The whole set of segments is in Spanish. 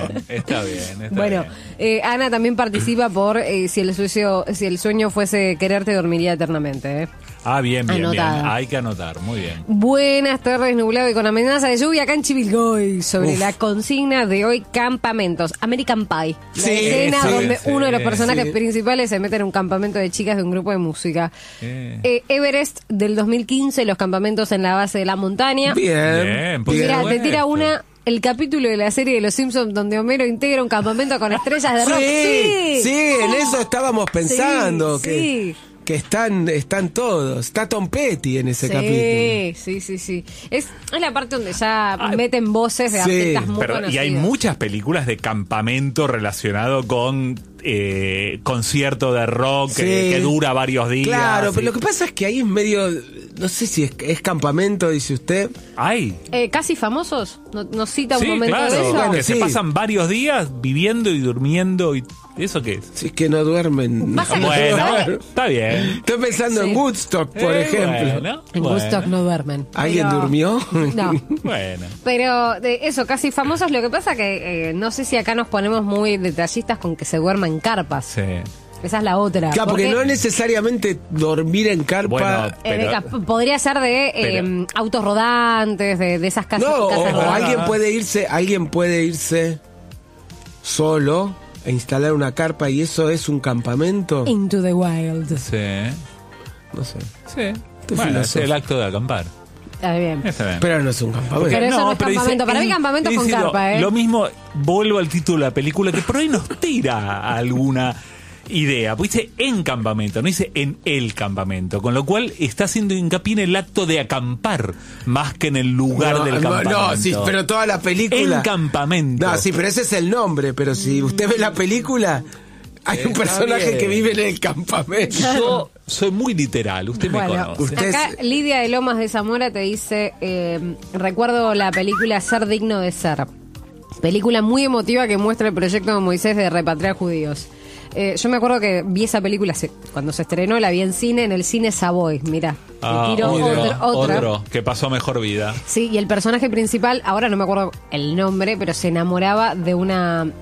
Está bien. Bueno, Ana también participa por si el sueño fuese quererte, dormiría eternamente. Bien. Anotada. Hay que anotar, muy bien. Buenas tardes, nublado y con amenaza de lluvia acá en Chivilcoy. Sobre la consigna de hoy, campamentos. American Pie. La escena donde uno de los personajes principales se mete en un campamento de chicas de un grupo de música. Everest del 2015, los campamentos en la base de la montaña. Bien. Mira, te tira el capítulo de la serie de Los Simpsons donde Homero integra un campamento con estrellas de rock. Sí, en eso estábamos pensando. Sí. Que están todos. Está Tom Petty en ese capítulo. Sí. Es la parte donde ya meten voces de artistas muy conocidos. Y hay muchas películas de campamento relacionado con concierto de rock que dura varios días. Claro, pero lo que pasa es que ahí es medio... No sé si es campamento, dice usted. ¿Hay? Casi famosos. ¿Nos cita un momento claro, de eso? Bueno, que se pasan varios días viviendo y durmiendo y... ¿Eso qué es? Si es que no duermen. Bueno, está bien. Estoy pensando en Woodstock, por ejemplo. En Woodstock no duermen. ¿Alguien durmió? No. Bueno. Pero eso, casi famosos. Lo que pasa que no sé si acá nos ponemos muy detallistas con que se duerma en carpas. Sí. Esa es la otra. Claro, porque no necesariamente dormir en carpa. Bueno, podría ser de autos rodantes, de esas casas. No, casas o alguien puede irse solo a instalar una carpa y eso es un campamento. Into the wild. Sí. No sé. Sí. Bueno, es el acto de acampar. Está bien. Pero no es un campamento. Pero eso no es campamento. Para mí campamento es con carpa, Lo mismo, vuelvo al título de la película, que por ahí nos tira alguna idea. Pues dice en campamento, no dice en el campamento. Con lo cual está haciendo hincapié en el acto de acampar, más que en el lugar del campamento. No, sí, pero toda la película... En campamento. No, sí, pero ese es el nombre. Pero si usted ve la película... Hay un personaje que vive en el campamento. Yo soy muy literal, usted me conoce. Acá Lidia de Lomas de Zamora te dice, recuerdo la película Ser digno de ser. Película muy emotiva que muestra el proyecto de Moisés de repatriar judíos. Yo me acuerdo que vi esa película cuando se estrenó, la vi en el cine Savoy, mirá. Otro que pasó mejor vida. Sí, y el personaje principal, ahora no me acuerdo el nombre, pero se enamoraba de una,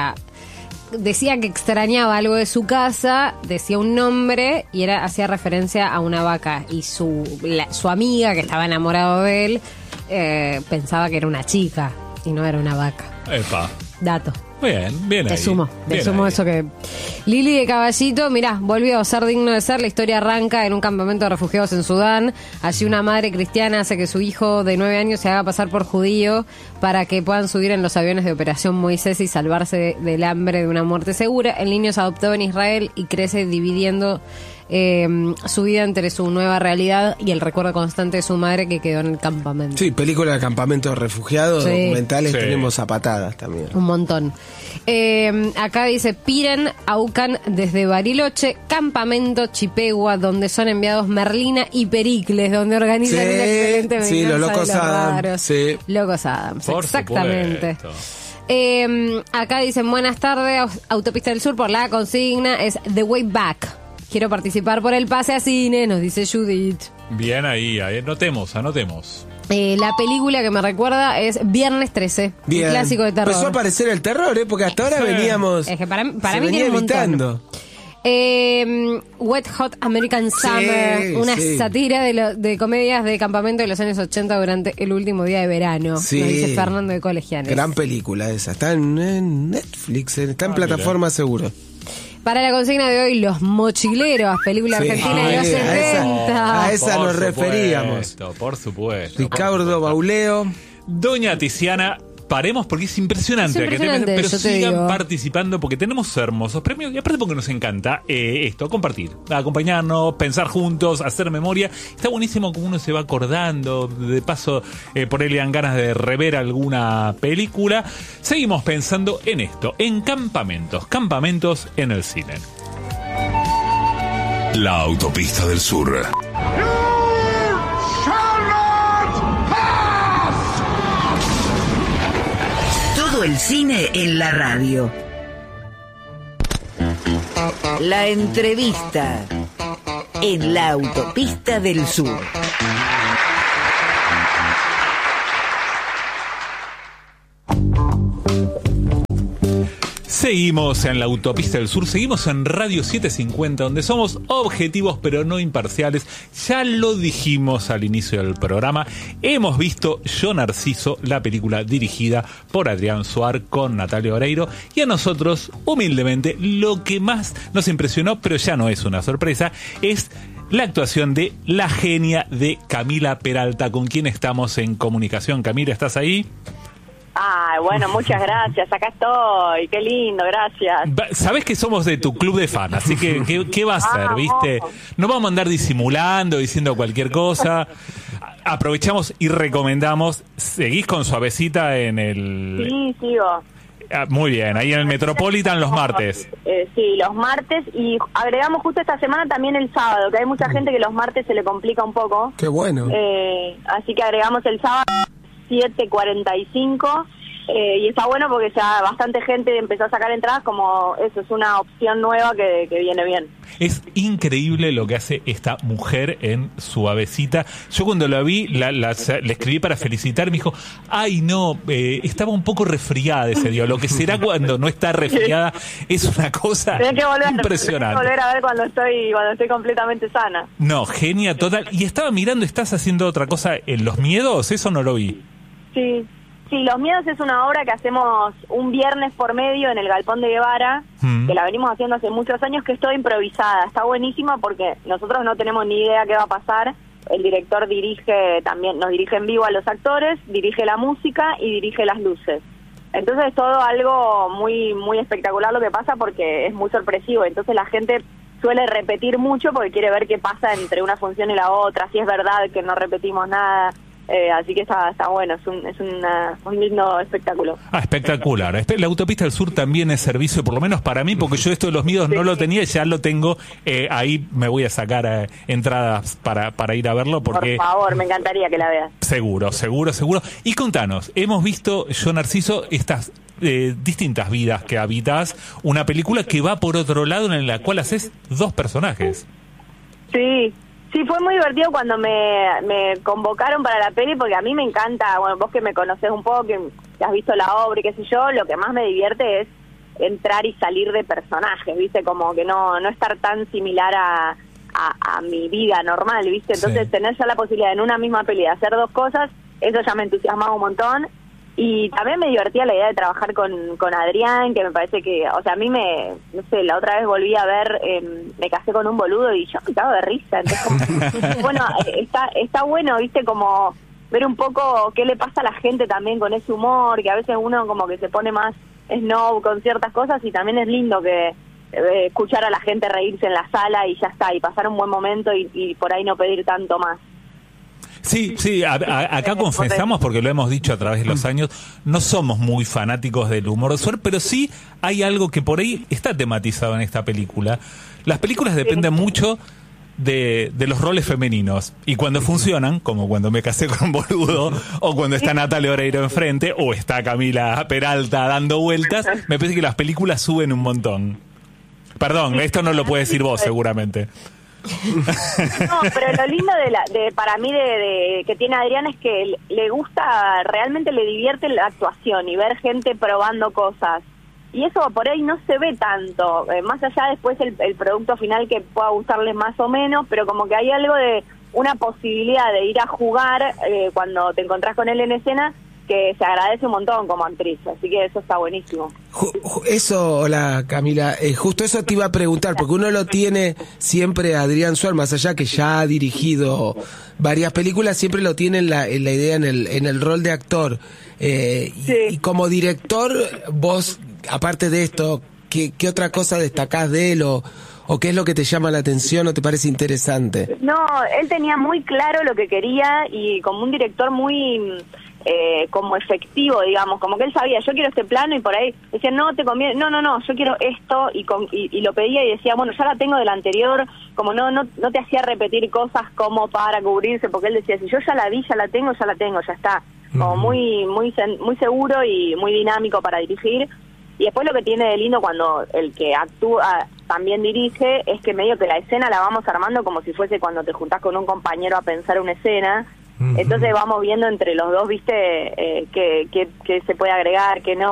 decía que extrañaba algo de su casa, decía un nombre y hacía referencia a una vaca. Y su amiga, que estaba enamorado de él, pensaba que era una chica y no era una vaca. Epa. Dato. Bien te ahí. sumo ahí. Eso que... Lili de Caballito, mirá, volvió a Ser digno de ser. La historia arranca en un campamento de refugiados en Sudán. Allí una madre cristiana hace que su hijo de 9 años se haga pasar por judío para que puedan subir en los aviones de Operación Moisés y salvarse del hambre de una muerte segura. El niño es adoptado en Israel y crece dividiendo su vida entre su nueva realidad y el recuerdo constante de su madre que quedó en el campamento. Sí, película de campamento de refugiados, documentales, tenemos a patadas también. Un montón. Acá dice Piren, Aucan desde Bariloche, campamento Chipegua, donde son enviados Merlina y Pericles, donde organizan una excelente venganza. Sí, los Locos Adams. Raros. Sí. Locos Adams, Por exactamente. Acá dicen buenas tardes, Autopista del Sur, por la consigna es The Way Back. Quiero participar por el pase a cine, nos dice Judith. Bien ahí, anotemos. La película que me recuerda es Viernes 13, un clásico de terror. Empezó a aparecer el terror, porque hasta ahora veníamos... Es que para mí tiene un montón. Wet Hot American Summer, una sátira de comedias de campamento de los años 80 durante el último día de verano. Sí. Lo dice Fernando de Colegiales. Gran película esa. Está en Netflix, está en plataforma seguro. Para la consigna de hoy, Los Mochileros, película argentina de los 70. A esa nos referíamos. Por supuesto. Ricardo Bauleo. Doña Tiziana, paremos porque es impresionante. Pero sigan participando porque tenemos hermosos premios y aparte porque nos encanta compartir, acompañarnos, pensar juntos, hacer memoria. Está buenísimo como uno se va acordando, de paso por ahí le dan ganas de rever alguna película. Seguimos pensando en esto, en campamentos en el cine. La Autopista del Sur. Todo el cine en la radio. La entrevista en la Autopista del Sur. Seguimos en la Autopista del Sur, seguimos en Radio 750, donde somos objetivos pero no imparciales. Ya lo dijimos al inicio del programa, hemos visto Yo Narciso, la película dirigida por Adrián Suar con Natalia Oreiro, y a nosotros, humildemente, lo que más nos impresionó, pero ya no es una sorpresa, es la actuación de la genia de Camila Peralta, con quien estamos en comunicación. Camila, ¿estás ahí? Ay, bueno, muchas gracias, acá estoy, qué lindo, gracias. Sabés que somos de tu club de fan, así que ¿qué va a hacer, viste? No vamos a andar disimulando, diciendo cualquier cosa. Aprovechamos y recomendamos, ¿seguís con Suavecita en el...? Sí, sigo. Muy bien, ahí en el Metropolitan los martes. Sí, los martes, y agregamos justo esta semana también el sábado, que hay mucha gente que los martes se le complica un poco. Qué bueno. Así que agregamos el sábado 7:45, y está bueno porque ya bastante gente empezó a sacar entradas, como eso es una opción nueva que viene bien. Es increíble lo que hace esta mujer en Suavecita. Yo cuando la vi, le escribí para felicitar, me dijo, ay no, estaba un poco resfriada ese día. Lo que será cuando no está resfriada es una cosa impresionante. Tengo que volver a ver cuando estoy completamente sana. No, genia total. Y estaba mirando, ¿estás haciendo otra cosa en Los Miedos? Eso no lo vi. Sí, Los Miedos es una obra que hacemos un viernes por medio en el Galpón de Guevara, que la venimos haciendo hace muchos años, que es toda improvisada. Está buenísima porque nosotros no tenemos ni idea qué va a pasar. El director nos dirige en vivo a los actores, dirige la música y dirige las luces. Entonces es todo algo muy, muy espectacular lo que pasa porque es muy sorpresivo. Entonces la gente suele repetir mucho porque quiere ver qué pasa entre una función y la otra, si es verdad que no repetimos nada. Así que está bueno, es un lindo espectáculo. Espectacular. La Autopista del Sur también es servicio, por lo menos para mí, porque yo esto de Los Miedos no lo tenía, ya lo tengo. Ahí me voy a sacar entradas para ir a verlo. Porque, por favor, me encantaría que la veas. Seguro. Y contanos, hemos visto Yo Narciso, estas distintas vidas que habitas, una película que va por otro lado, en la cual haces dos personajes. Sí, fue muy divertido cuando me convocaron para la peli, porque a mí me encanta, bueno, vos que me conocés un poco, que has visto la obra y qué sé yo, lo que más me divierte es entrar y salir de personajes, ¿viste? Como que no estar tan similar a mi vida normal, ¿viste? Entonces tener ya la posibilidad en una misma peli de hacer dos cosas, eso ya me entusiasmaba un montón. Y también me divertía la idea de trabajar con Adrián, que me parece que, o sea, a mí no sé, la otra vez volví a ver, Me casé con un boludo y yo me cago de risa. Entonces, bueno, está bueno, viste, como ver un poco qué le pasa a la gente también con ese humor, que a veces uno como que se pone más snob con ciertas cosas, y también es lindo que escuchar a la gente reírse en la sala y ya está, y pasar un buen momento y por ahí no pedir tanto más. Sí, acá confesamos, porque lo hemos dicho a través de los años, no somos muy fanáticos del humor de Suar, pero sí hay algo que por ahí está tematizado en esta película. Las películas dependen mucho de los roles femeninos, y cuando funcionan, como cuando Me casé con un boludo, o cuando está Natalia Oreiro enfrente, o está Camila Peralta dando vueltas, me parece que las películas suben un montón. Perdón, esto no lo puedes decir vos seguramente. No, pero lo lindo para mí de que tiene Adrián es que le gusta, realmente le divierte la actuación y ver gente probando cosas, y eso por ahí no se ve tanto, más allá después el producto final que pueda gustarles más o menos, pero como que hay algo de una posibilidad de ir a jugar cuando te encontrás con él en escena, que se agradece un montón como actriz, así que eso está buenísimo. Eso, hola Camila, justo eso te iba a preguntar, porque uno lo tiene siempre a Adrián Suar, más allá que ya ha dirigido varias películas, siempre lo tiene en la idea, en el rol de actor. Y como director, vos, aparte de esto, ¿qué otra cosa destacás de él o qué es lo que te llama la atención o te parece interesante? No, él tenía muy claro lo que quería, y como un director muy como efectivo, digamos, como que él sabía, yo quiero este plano, y por ahí decía, no te conviene, no, yo quiero esto, y lo pedía y decía, bueno, ya la tengo del anterior, como no te hacía repetir cosas como para cubrirse, porque él decía, si yo ya la vi, ya la tengo, ya está, como muy seguro y muy dinámico para dirigir. Y después lo que tiene de lindo cuando el que actúa también dirige es que medio que la escena la vamos armando como si fuese cuando te juntás con un compañero a pensar una escena. Entonces vamos viendo entre los dos, viste, qué se puede agregar, qué no.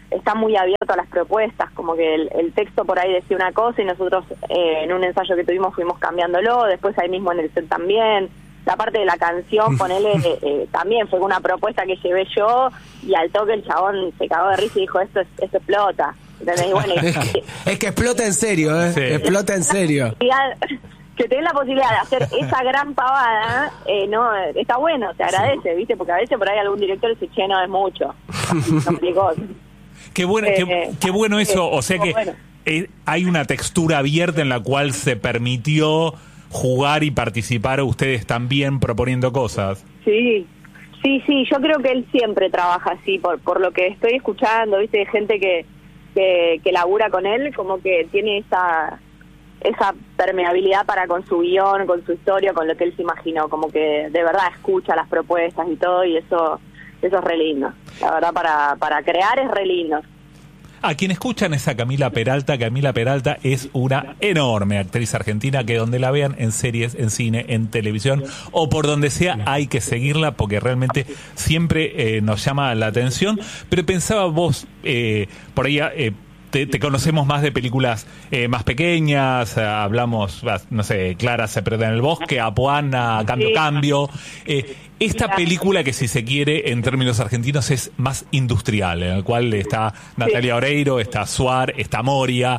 está muy abierto a las propuestas, como que el texto por ahí decía una cosa y nosotros en un ensayo que tuvimos fuimos cambiándolo, después ahí mismo en el set también. La parte de la canción, ponele, también fue una propuesta que llevé yo y al toque el chabón se cagó de risa y dijo, esto explota. ¿Entendés? Y bueno, es que explota en serio, ¿eh? Sí. Explota en serio. Que tenés la posibilidad de hacer esa gran pavada, no, está bueno, te agradece, ¿viste? Porque a veces por ahí algún director dice, che, no, es mucho. Complicó. Qué bueno eso, o sea que bueno. Hay una textura abierta en la cual se permitió jugar y participar ustedes también proponiendo cosas. Sí, yo creo que él siempre trabaja así, por lo que estoy escuchando, ¿viste? De gente que labura con él, como que tiene esa permeabilidad para con su guión, con su historia, con lo que él se imaginó, como que de verdad escucha las propuestas y todo, y eso es re lindo. La verdad, para crear es re lindo. A quien escuchan es a Camila Peralta. Camila Peralta es una enorme actriz argentina que donde la vean en series, en cine, en televisión o por donde sea hay que seguirla porque realmente siempre nos llama la atención. Pero pensaba vos, por ahí te conocemos más de películas más pequeñas, hablamos, no sé, Clara se pierde en el bosque, Apuana, Cambio. Esta película que si se quiere en términos argentinos es más industrial, en el cual está Natalia Oreiro, está Suar, está Moria.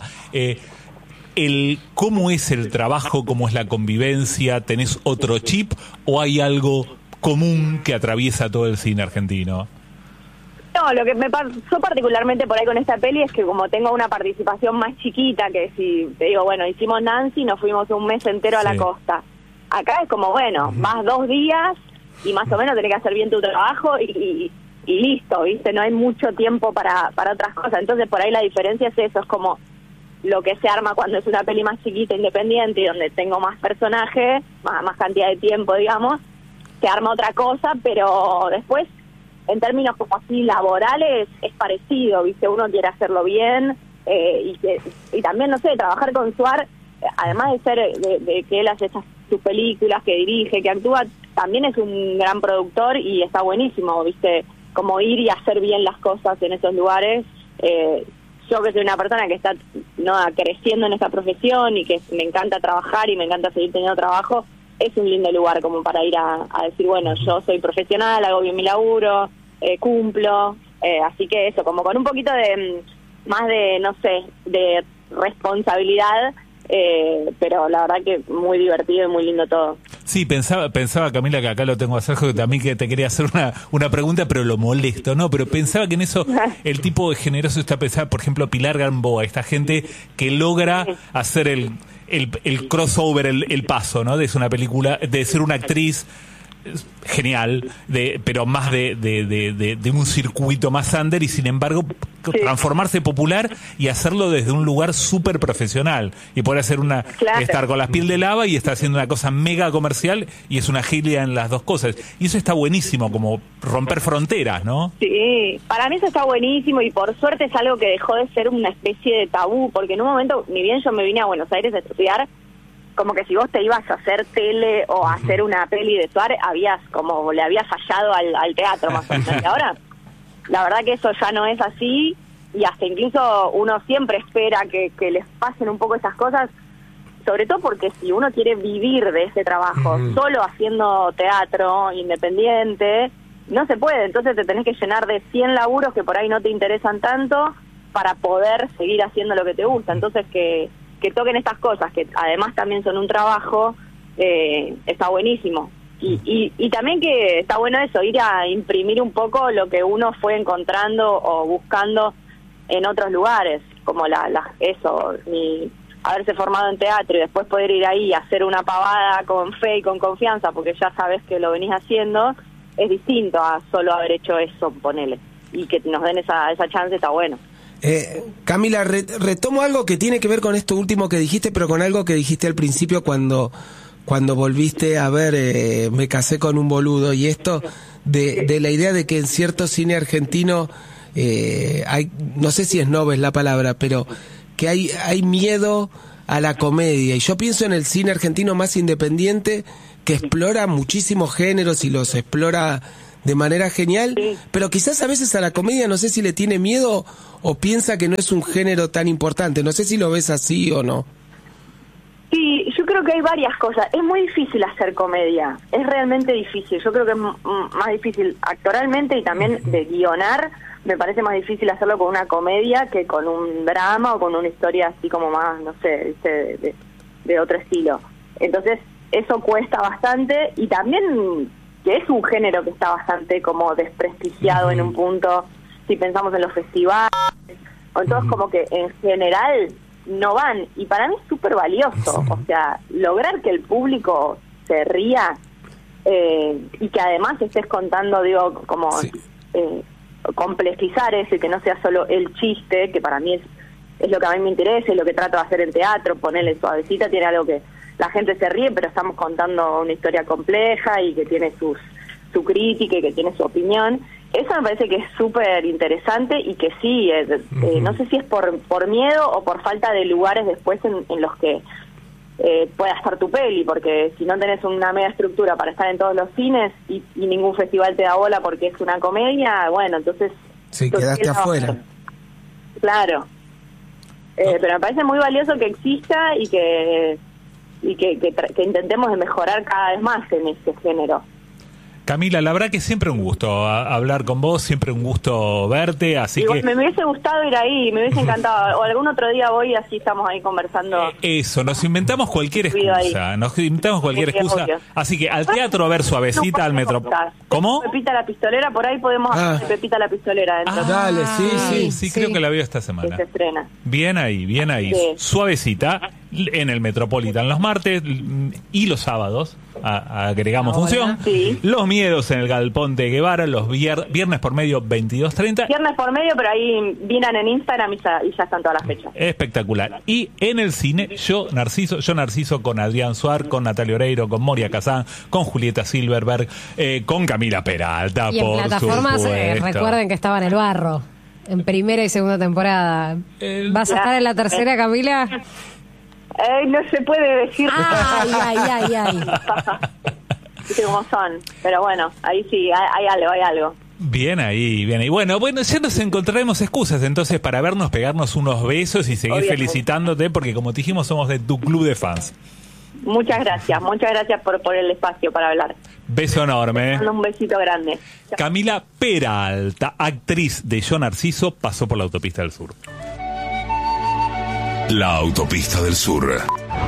¿Cómo es el trabajo, cómo es la convivencia? ¿Tenés otro chip o hay algo común que atraviesa todo el cine argentino? No, lo que me pasó particularmente por ahí con esta peli es que como tengo una participación más chiquita, que si te digo, bueno, hicimos Nancy, nos fuimos un mes entero a la costa. Acá es como, bueno, vas 2 días y más o menos tenés que hacer bien tu trabajo y listo, ¿viste? No hay mucho tiempo para otras cosas. Entonces por ahí la diferencia es eso, es como lo que se arma cuando es una peli más chiquita, independiente, y donde tengo más personajes, más cantidad de tiempo, digamos, se arma otra cosa, pero después en términos como así laborales es parecido, ¿viste? Uno quiere hacerlo bien y también, no sé, trabajar con Suar, además de ser de que él hace sus películas, que dirige, que actúa, también es un gran productor y está buenísimo, ¿viste? Como ir y hacer bien las cosas en esos lugares. Yo que soy una persona que está creciendo en esta profesión y que me encanta trabajar y me encanta seguir teniendo trabajo, es un lindo lugar como para ir a decir, bueno, yo soy profesional, hago bien mi laburo, cumplo, así que eso, como con un poquito de más de, no sé, de responsabilidad, pero la verdad que muy divertido y muy lindo todo. Sí, pensaba Camila, que acá lo tengo a Sergio, que también que te quería hacer una pregunta, pero lo molesto, ¿no? Pero pensaba que en eso el tipo de generoso está pensando, por ejemplo, Pilar Gamboa, esta gente que logra hacer el crossover, el paso, ¿no? De ser una película, de ser una actriz genial, pero más de un circuito más under y sin embargo transformarse popular y hacerlo desde un lugar súper profesional y poder hacer estar con la piel de lava y estar haciendo una cosa mega comercial y es una gilia en las dos cosas y eso está buenísimo, como romper fronteras, ¿no? Sí, para mí eso está buenísimo y por suerte es algo que dejó de ser una especie de tabú, porque en un momento, ni bien yo me vine a Buenos Aires a estudiar, como que si vos te ibas a hacer tele o a hacer una peli de Suárez, le habías fallado al teatro más o menos. Y ahora, la verdad que eso ya no es así, y hasta incluso uno siempre espera que les pasen un poco esas cosas, sobre todo porque si uno quiere vivir de ese trabajo, solo haciendo teatro independiente, no se puede, entonces te tenés que llenar de 100 laburos que por ahí no te interesan tanto para poder seguir haciendo lo que te gusta. Entonces que toquen estas cosas, que además también son un trabajo, está buenísimo. Y también que está bueno eso, ir a imprimir un poco lo que uno fue encontrando o buscando en otros lugares, como haberse formado en teatro y después poder ir ahí y hacer una pavada con fe y con confianza, porque ya sabes que lo venís haciendo, es distinto a solo haber hecho eso, ponele. Y que nos den esa chance está bueno. Camila, retomo algo que tiene que ver con esto último que dijiste, pero con algo que dijiste al principio cuando volviste a ver Me casé con un boludo, y esto de la idea de que en cierto cine argentino hay, no sé si es novel la palabra, pero que hay miedo a la comedia, y yo pienso en el cine argentino más independiente que explora muchísimos géneros y los explora de manera genial, Sí. pero quizás a veces a la comedia no sé si le tiene miedo o piensa que no es un género tan importante. No sé si lo ves así o no. Sí, yo creo que hay varias cosas. Es muy difícil hacer comedia, es realmente difícil. Yo creo que es más difícil actoralmente y también de guionar. Me parece más difícil hacerlo con una comedia que con un drama o con una historia así como más, no sé, de otro estilo. Entonces, eso cuesta bastante y también que es un género que está bastante como desprestigiado en un punto, si pensamos en los festivales, o entonces como que en general no van, y para mí es súper valioso, o sea, lograr que el público se ría y que además estés contando, digo, como complejizar eso y que no sea solo el chiste, que para mí es lo que a mí me interesa, es lo que trato de hacer en teatro, ponerle Suavecita, tiene algo que la gente se ríe, pero estamos contando una historia compleja y que tiene su crítica y que tiene su opinión. Eso me parece que es súper interesante y que sí, no sé si es por miedo o por falta de lugares después en los que pueda estar tu peli, porque si no tenés una media estructura para estar en todos los cines y ningún festival te da bola porque es una comedia, bueno, entonces... Sí, quedaste afuera. Claro. Pero me parece muy valioso que exista y que intentemos de mejorar cada vez más en ese género. Camila, la verdad que siempre un gusto hablar con vos, siempre un gusto verte, así Igual, que... me hubiese gustado ir ahí, me hubiese encantado, o algún otro día voy y así estamos ahí conversando. Eso, nos inventamos cualquier excusa, Obvio. Así que al teatro a ver Suavecita, al metro... ¿Cómo? Pepita la Pistolera, por ahí podemos hablar de Pepita la Pistolera dentro. Dale, Sí, creo que la veo esta semana. Que se estrena. Bien ahí. Sí. Suavecita, en el Metropolitan los martes y los sábados, agregamos función. Sí. Los Miedos en el Galpón de Guevara, los viernes por medio 22:30. Viernes por medio, pero ahí vienen en Instagram y ya están todas las fechas. Espectacular. Y en el cine, Yo Narciso con Adrián Suar, con Natalia Oreiro, con Moria Kazán, con Julieta Silverberg, con Camila Peralta, y en por plataformas, supuesto. recuerden que estaba en el barro, en primera y segunda temporada. ¿Vas a estar en la tercera, Camila? No se puede decir. Ay. Viste cómo son. Pero bueno, ahí sí, hay algo. Bien ahí. Bueno, ya nos encontraremos excusas entonces para vernos, pegarnos unos besos y seguir felicitándote, porque como te dijimos, somos de tu club de fans. Muchas gracias por el espacio para hablar. Beso enorme. Un besito grande. Camila Peralta, actriz de Yo Narciso, pasó por la Autopista del Sur. La Autopista del Sur.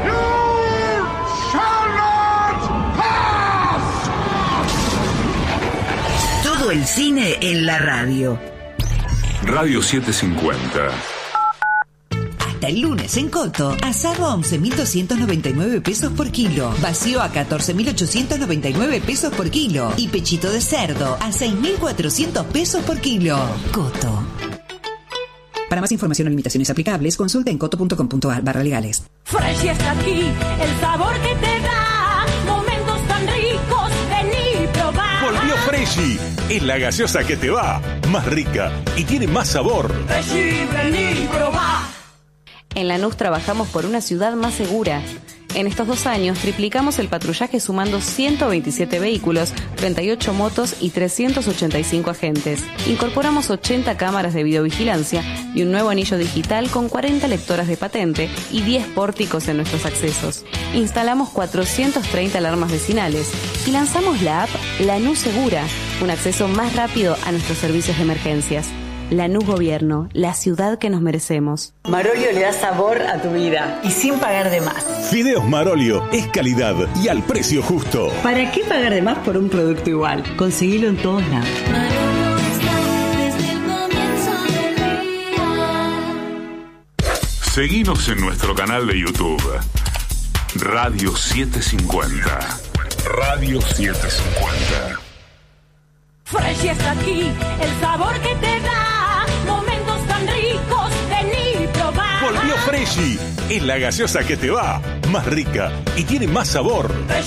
Todo el cine en la radio. Radio 750. Hasta el lunes en Coto, asado a 11.299 pesos por kilo, vacío a 14.899 pesos por kilo y pechito de cerdo a 6.400 pesos por kilo. Coto. Para más información o limitaciones aplicables, consulta en coto.com.ar/legales. Fresh está aquí, el sabor que te da momentos tan ricos, vení y probá. Volvió Freshy, es la gaseosa que te va, más rica y tiene más sabor. Freshy, vení y probá. En Lanús trabajamos por una ciudad más segura. En estos 2 años triplicamos el patrullaje sumando 127 vehículos, 38 motos y 385 agentes. Incorporamos 80 cámaras de videovigilancia y un nuevo anillo digital con 40 lectoras de patente y 10 pórticos en nuestros accesos. Instalamos 430 alarmas vecinales y lanzamos la app Lanús Segura, un acceso más rápido a nuestros servicios de emergencias. Lanús Gobierno, la ciudad que nos merecemos. Marolio le da sabor a tu vida y sin pagar de más. Fideos Marolio es calidad y al precio justo. ¿Para qué pagar de más por un producto igual? Conseguilo en todos lados. Seguinos en nuestro canal de YouTube. Radio 750. Radio 750. Fresh está aquí, el sabor que te da momentos tan ricos, vení y probá. Volvió Freshy, es la gaseosa que te va, más rica y tiene más sabor. Fresh